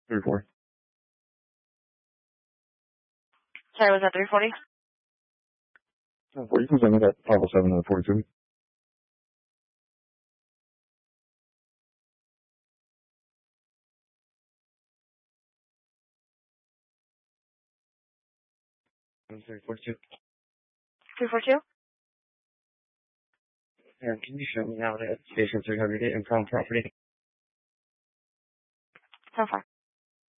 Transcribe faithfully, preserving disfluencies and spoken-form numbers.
thirty-four. Sorry, was that three forty? You can send me that five oh seven and forty-two. three forty-two. three forty-two? Yeah, can you show me now that Station three hundred in Crown Property? So far.